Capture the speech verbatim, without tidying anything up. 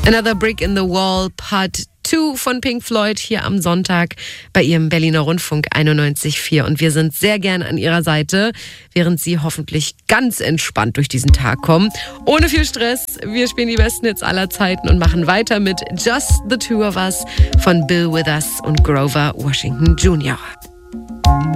Another Brick in the Wall, Part zwei von Pink Floyd hier am Sonntag bei Ihrem Berliner Rundfunk einundneunzig Komma vier. Und wir sind sehr gern an Ihrer Seite, während Sie hoffentlich ganz entspannt durch diesen Tag kommen. Ohne viel Stress. Wir spielen die besten Hits aller Zeiten und machen weiter mit Just the Two of Us von Bill Withers und Grover Washington Junior